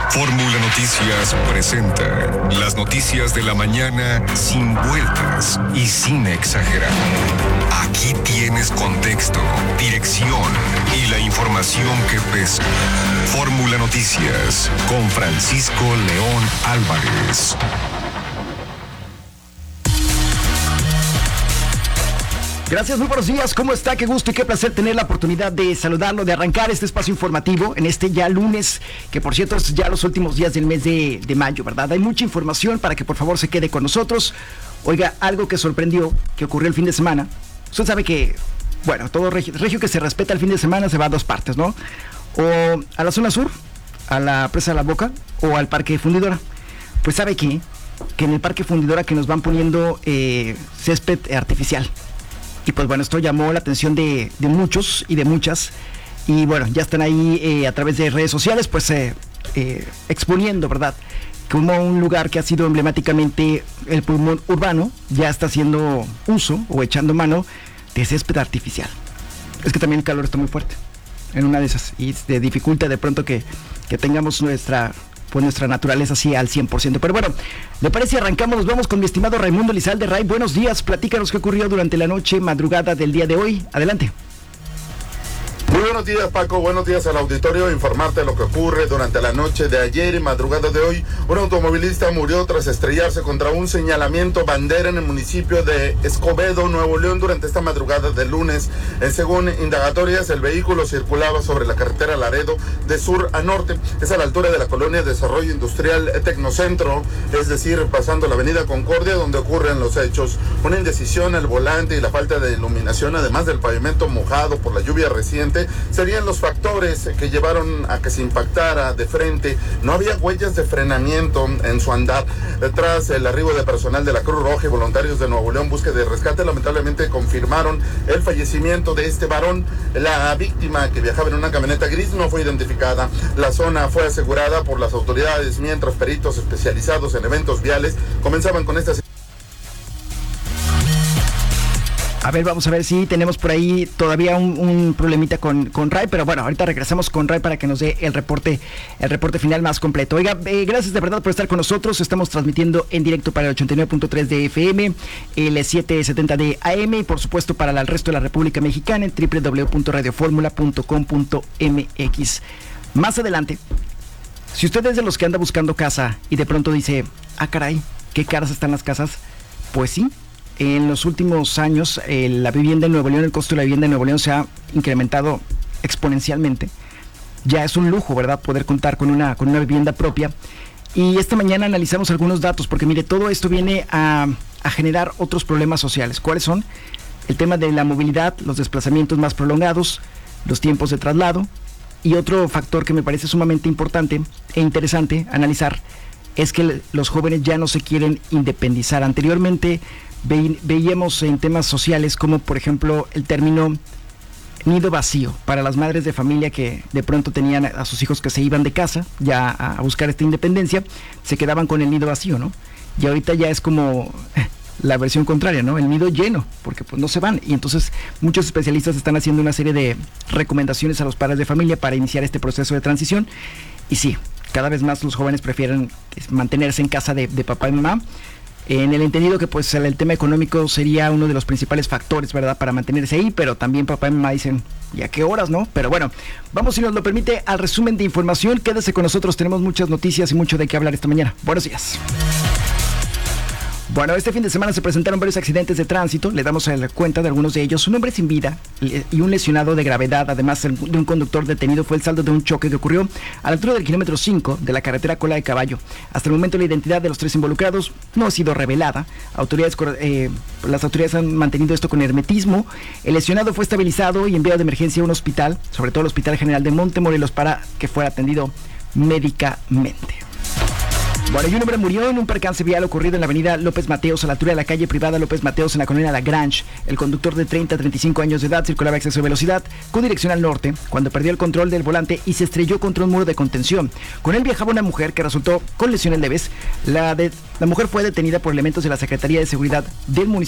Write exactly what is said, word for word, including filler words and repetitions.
Fórmula Noticias presenta las noticias de la mañana sin vueltas y sin exagerar. Aquí tienes contexto, dirección y la información que pesa. Fórmula Noticias con Francisco León Álvarez. Gracias, muy buenos días. ¿Cómo está? Qué gusto y qué placer tener la oportunidad de saludarlo, de arrancar este espacio informativo en este ya lunes, que por cierto es ya los últimos días del mes de, de mayo, ¿verdad? Hay mucha información para que por favor se quede con nosotros. Oiga, algo que sorprendió, que ocurrió el fin de semana. Usted sabe que, bueno, todo regio, regio que se respeta el fin de semana se va a dos partes, ¿no? O a la zona sur, a la presa de la Boca, o al Parque Fundidora. Pues ¿sabe qué? Que en el Parque Fundidora que nos van poniendo eh, césped artificial. Y pues bueno, esto llamó la atención de, de muchos y de muchas. Y bueno, ya están ahí eh, a través de redes sociales, pues eh, eh, exponiendo, ¿verdad? Como un lugar que ha sido emblemáticamente el pulmón urbano, ya está haciendo uso o echando mano de césped artificial. Es que también el calor está muy fuerte en una de esas. Y te dificulta de pronto que, que tengamos nuestra... pues nuestra naturaleza así al cien por ciento. Pero bueno, ¿le parece? Arrancamos, nos vamos con mi estimado Raimundo Lizalde. Ray, buenos días, platícanos qué ocurrió durante la noche, madrugada del día de hoy. Adelante. Muy buenos días, Paco, buenos días al auditorio. Informarte lo que ocurre durante la noche de ayer y madrugada de hoy. Un automovilista murió tras estrellarse contra un señalamiento bandera en el municipio de Escobedo, Nuevo León, durante esta madrugada del lunes. Eh, según indagatorias, el vehículo circulaba sobre la carretera Laredo de sur a norte. Es a la altura de la colonia Desarrollo Industrial Tecnocentro, es decir, pasando la avenida Concordia, donde ocurren los hechos. Una indecisión al volante y la falta de iluminación, además del pavimento mojado por la lluvia reciente, serían los factores que llevaron a que se impactara de frente. No había huellas de frenamiento en su andar. Tras el arribo de personal de la Cruz Roja y voluntarios de Nuevo León, búsqueda de rescate, lamentablemente confirmaron el fallecimiento de este varón. La víctima, que viajaba en una camioneta gris, no fue identificada. La zona fue asegurada por las autoridades, mientras peritos especializados en eventos viales comenzaban con estas. A ver, vamos a ver si tenemos por ahí todavía un, un problemita con, con Ray, pero bueno, ahorita regresamos con Ray para que nos dé el reporte, el reporte final más completo. Oiga, eh, gracias de verdad por estar con nosotros. Estamos transmitiendo en directo para el ochenta y nueve punto tres de F M, el setecientos setenta de A M y por supuesto para el resto de la República Mexicana en doble u doble u doble u punto radio fórmula punto com punto m x. Más adelante, si usted es de los que anda buscando casa y de pronto dice, ah caray, qué caras están las casas, pues sí. En los últimos años, eh, la vivienda en Nuevo León, el costo de la vivienda en Nuevo León se ha incrementado exponencialmente. Ya es un lujo, ¿verdad?, poder contar con una, con una vivienda propia. Y esta mañana analizamos algunos datos, porque mire, todo esto viene a, a generar otros problemas sociales. ¿Cuáles son? El tema de la movilidad, los desplazamientos más prolongados, los tiempos de traslado. Y otro factor que me parece sumamente importante e interesante analizar es que los jóvenes ya no se quieren independizar. Anteriormente Ve, veíamos en temas sociales como por ejemplo el término nido vacío para las madres de familia que de pronto tenían a sus hijos que se iban de casa ya a, a buscar esta independencia, se quedaban con el nido vacío, ¿no? Y ahorita ya es como la versión contraria, ¿no? El nido lleno, porque pues no se van. Y entonces muchos especialistas están haciendo una serie de recomendaciones a los padres de familia para iniciar este proceso de transición. Y sí, cada vez más los jóvenes prefieren mantenerse en casa de, de papá y mamá, en el entendido que pues el, el tema económico sería uno de los principales factores, ¿verdad?, para mantenerse ahí, pero también papá y mamá dicen, ¿y a qué horas, no? Pero bueno, vamos, si nos lo permite, al resumen de información. Quédese con nosotros, tenemos muchas noticias y mucho de qué hablar esta mañana. Buenos días. Bueno, este fin de semana se presentaron varios accidentes de tránsito, le damos cuenta de algunos de ellos. Un hombre sin vida y un lesionado de gravedad, además de un conductor detenido, fue el saldo de un choque que ocurrió a la altura del kilómetro cinco de la carretera Cola de Caballo. Hasta el momento la identidad de los tres involucrados no ha sido revelada. Autoridades, eh, las autoridades han mantenido esto con hermetismo. El lesionado fue estabilizado y enviado de emergencia a un hospital, sobre todo el Hospital General de Montemorelos, para que fuera atendido médicamente. Bueno, y un hombre murió en un percance vial ocurrido en la avenida López Mateos, a la altura de la calle privada López Mateos, en la colonia La Grange. El conductor de treinta a treinta y cinco años de edad circulaba a exceso de velocidad con dirección al norte cuando perdió el control del volante y se estrelló contra un muro de contención. Con él viajaba una mujer que resultó con lesiones leves. La, de, la mujer fue detenida por elementos de la Secretaría de Seguridad del municipio